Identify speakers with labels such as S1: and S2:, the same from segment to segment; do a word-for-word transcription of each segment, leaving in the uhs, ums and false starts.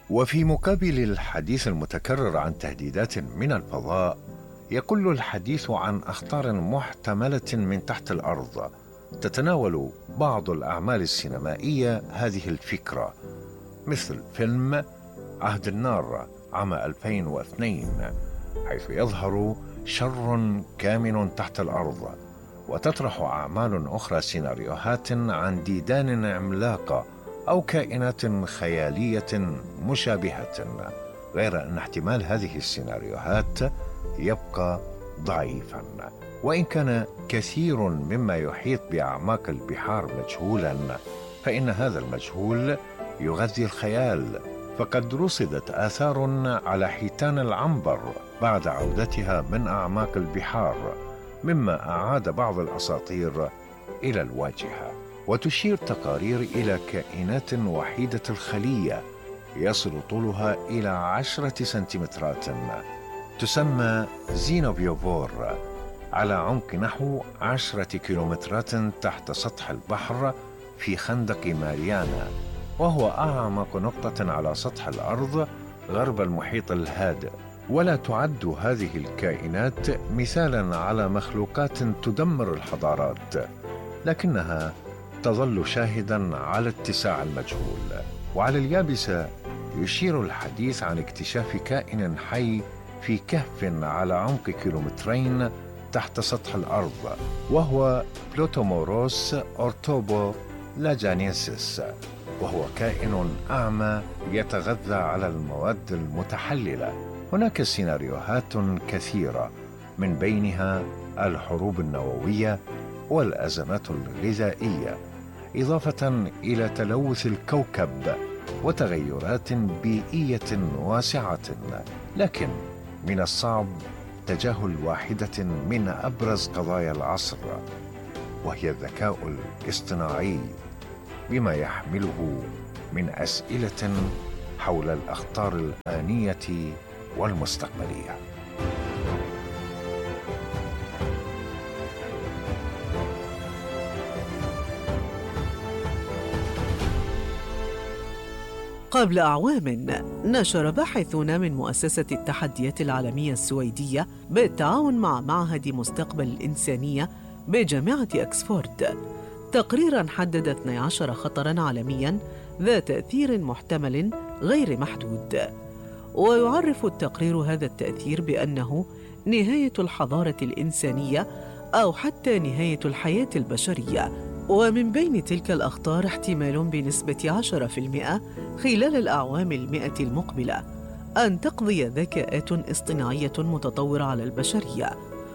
S1: وفي مقابل الحديث المتكرر عن تهديدات من الفضاء، يقل الحديث عن أخطار محتملة من تحت الأرض. تتناول بعض الأعمال السينمائية هذه الفكرة، مثل فيلم عهد النار عام ألفين واثنين، حيث يظهر شر كامن تحت الأرض. وتطرح أعمال أخرى سيناريوهات عن ديدان عملاقة أو كائنات خيالية مشابهة، غير أن احتمال هذه السيناريوهات يبقى ضعيفا. وإن كان كثير مما يحيط بأعماق البحار مجهولا، فإن هذا المجهول يغذي الخيال. فقد رصدت آثار على حيتان العنبر بعد عودتها من أعماق البحار، مما أعاد بعض الأساطير إلى الواجهة. وتشير تقارير إلى كائنات وحيدة الخلية يصل طولها إلى عشرة سنتيمترات، تسمى زينوبيوفور، على عمق نحو عشرة كيلومترات تحت سطح البحر في خندق ماريانا، وهو أعمق نقطة على سطح الأرض غرب المحيط الهادئ. ولا تعد هذه الكائنات مثالا على مخلوقات تدمر الحضارات، لكنها تظل شاهدا على اتساع المجهول. وعلى اليابسة يشير الحديث عن اكتشاف كائن حي في كهف على عمق كيلومترين تحت سطح الأرض، وهو بلوتوموروس أورتوبو لاجانيسيس، وهو كائن أعمى يتغذى على المواد المتحللة. هناك سيناريوهات كثيرة، من بينها الحروب النووية والأزمات الغذائية، إضافة إلى تلوث الكوكب وتغيرات بيئية واسعة. لكن من الصعب تجاهل واحدة من أبرز قضايا العصر، وهي الذكاء الاصطناعي، بما يحمله من أسئلة حول الأخطار الآنية والمستقبلية.
S2: قبل أعوام نشر باحثون من مؤسسة التحديات العالمية السويدية بالتعاون مع معهد مستقبل الإنسانية بجامعة أكسفورد تقريراً حدد اثني عشر خطراً عالمياً ذا تأثير محتمل غير محدود. ويعرف التقرير هذا التأثير بأنه نهاية الحضارة الإنسانية أو حتى نهاية الحياة البشرية. ومن بين تلك الأخطار احتمال بنسبة عشرة بالمئة خلال الأعوام المئة المقبلة أن تقضي ذكاءات اصطناعية متطورة على البشرية.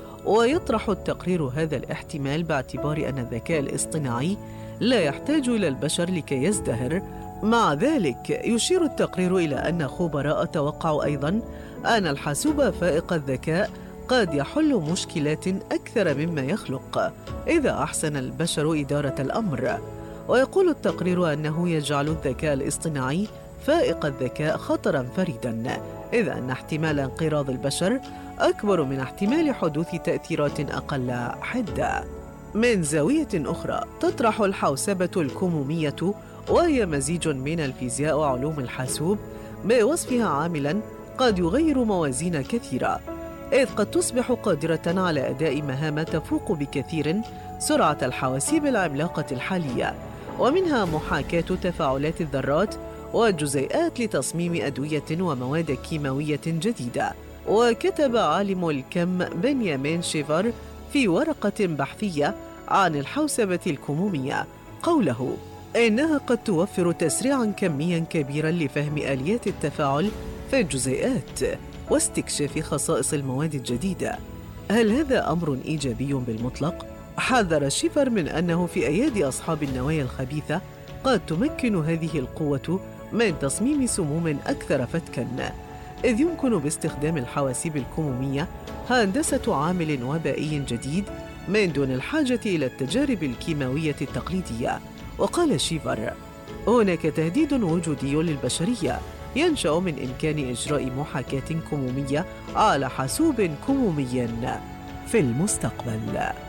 S2: ويطرح التقرير هذا الاحتمال باعتبار أن الذكاء الاصطناعي لا يحتاج إلى البشر لكي يزدهر. مع ذلك يشير التقرير إلى أن خبراء توقعوا أيضاً أن الحاسوب فائق الذكاء قد يحل مشكلات أكثر مما يخلق إذا أحسن البشر إدارة الأمر. ويقول التقرير أنه يجعل الذكاء الاصطناعي فائق الذكاء خطراً فريداً، إذ أن احتمال انقراض البشر أكبر من احتمال حدوث تأثيرات أقل حدة. من زاوية أخرى تطرح الحوسبة الكمومية، وهي مزيج من الفيزياء وعلوم الحاسوب، بوصفها عاملاً قد يغير موازين كثيرة، إذ قد تصبح قادرة على أداء مهام تفوق بكثير سرعة الحواسيب العملاقة الحالية، ومنها محاكاة تفاعلات الذرات والجزيئات لتصميم أدوية ومواد كيماوية جديدة. وكتب عالم الكم بنيامين شيفر في ورقة بحثية عن الحوسبة الكمومية قوله إنها قد توفر تسريعاً كمياً كبيراً لفهم آليات التفاعل في الجزيئات واستكشاف خصائص المواد الجديدة. هل هذا أمر إيجابي بالمطلق؟ حذر شيفر من أنه في أيادي أصحاب النوايا الخبيثة قد تمكن هذه القوة من تصميم سموم أكثر فتكاً، إذ يمكن باستخدام الحواسيب الكمومية هندسة عامل وبائي جديد من دون الحاجة إلى التجارب الكيماوية التقليدية. وقال شيفر: هناك تهديد وجودي للبشرية ينشأ من إمكان إجراء محاكاة كمومية على حاسوب كمومي في المستقبل.